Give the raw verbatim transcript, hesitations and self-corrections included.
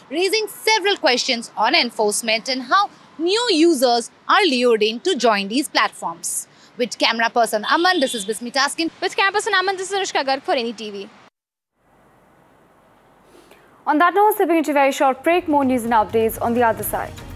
raising several questions on enforcement and how new users are lured in to join these platforms. With camera person Aman, this is Bismi Taskin. With camera person Aman, this is Anushka Garg for Any T V. On that note, stepping into a very short break, more news and updates on the other side.